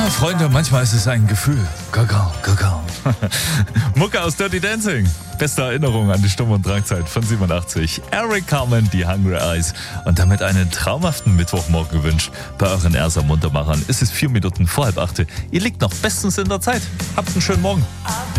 Freunde, manchmal ist es ein Gefühl. Kakao, Kakao. Mucke aus Dirty Dancing. Beste Erinnerung an die Sturm- und Drangzeit von 87. Eric Carmen, die Hungry Eyes. Und damit einen traumhaften Mittwochmorgen gewünscht. Bei euren Erser Muntermachern ist es 4 Minuten vor 7:30. Ihr liegt noch bestens in der Zeit. Habt einen schönen Morgen.